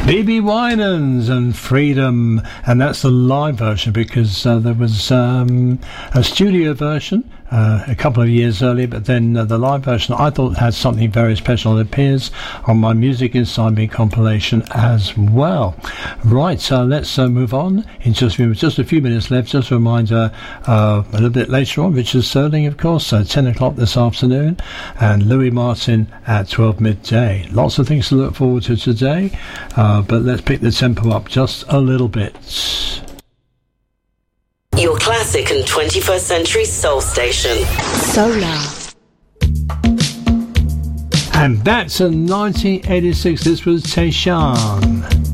B.B. Winans and Freedom, and that's the live version, because there was a studio version a couple of years earlier, but then the live version I thought had something very special. It appears on my Music Inside Me compilation as well. Right, so let's move on in just a few minutes left. Just a reminder, a little bit later on, Richard Sterling, of course, 10 o'clock this afternoon, and Louis Martin at 12 midday. Lots of things to look forward to today, but let's pick the tempo up just a little bit. Your classic and 21st century soul station. Solar. And back to 1986, this was Tayshaun.